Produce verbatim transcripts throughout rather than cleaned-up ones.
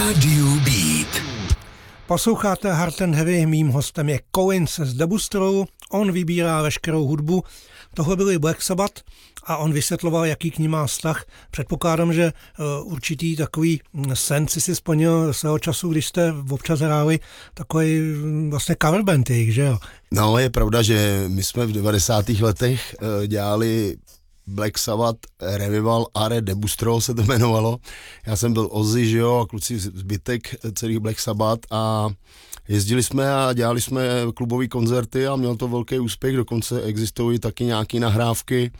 Rádiu Beat. Posloucháte Hard and Heavy, mým hostem je Collins z Debustrovu, on vybírá veškerou hudbu, tohle byly Black Sabbath a on vysvětloval, jaký k ní má vztah. Předpokládám, že uh, určitý takový sen si si splnil svého času, když jste občas hráli takový vlastně cover band jejich, že jo? No, je pravda, že my jsme v devadesátých letech uh, dělali Black Sabbath Revival Are Debustro se to jmenovalo. Já jsem byl Ozzy, že jo, a kluci zbytek celých Black Sabbath a jezdili jsme a dělali jsme klubové koncerty a měl to velký úspěch, dokonce existují taky nějaké nahrávky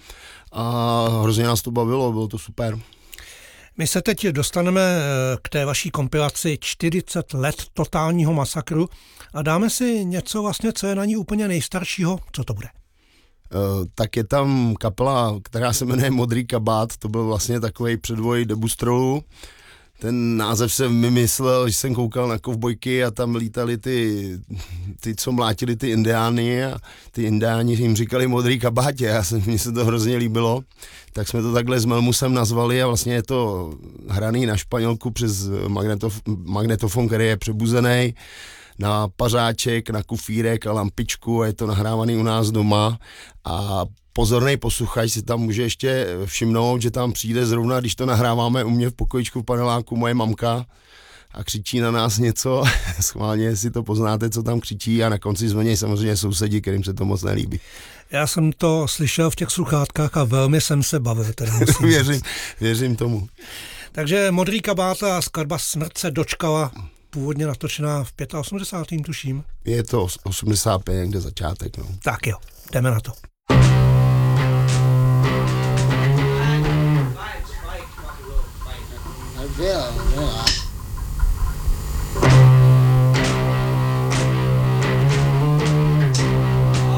a hrozně nás to bavilo, bylo to super. My se teď dostaneme k té vaší kompilaci čtyřicet let totálního masakru a dáme si něco vlastně, co je na ní úplně nejstaršího. Co to bude? Uh, tak je tam kapela, která se jmenuje Modrý kabát, to byl vlastně takovej předvoj Debustrolu. Ten název jsem vymyslel, když jsem koukal na kovbojky a tam lítali ty, ty co mlátili ty indiány a ty indiáni jim říkali Modrý kabátě, já jsem, mně se to hrozně líbilo, tak jsme to takhle s Melmusem nazvali a vlastně je to hraný na španělku přes magnetof, magnetofon, který je přebuzený, na pařáček, na kufírek a lampičku a je to nahrávaný u nás doma a pozorný posluchač si tam může ještě všimnout, že tam přijde zrovna, když to nahráváme u mě v pokojičku v paneláku moje mamka a křičí na nás něco, schválně si to poznáte, co tam křičí a na konci zvoní samozřejmě sousedi, kterým se to moc nelíbí. Já jsem to slyšel v těch sluchátkách a velmi jsem se bavil. Teda věřím, věřím tomu. Takže Modrý kabát a skladba Smrt se dočkala, původně natočená v osmdesátém pátém tuším. Je to osmdesát pět, někde začátek. No. Tak jo, jdeme na to.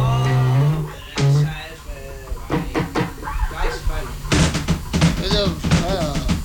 Hello.